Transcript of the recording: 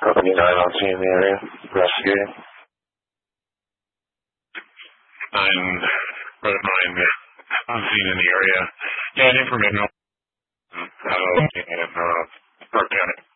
Company 9 on scene in the area, investigating. 9, Road 9, on scene in the area. And information in Park County.